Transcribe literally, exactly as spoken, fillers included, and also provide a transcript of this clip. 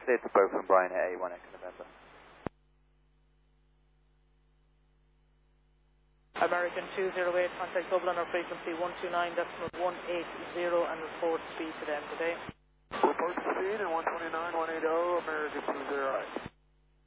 It's Bo from Brian at A one X November. American two zero eight, contact Dublin or frequency one two nine point one eight zero and report speed to them today. Report speed and one twenty-nine point one eight zero, American two zero eight.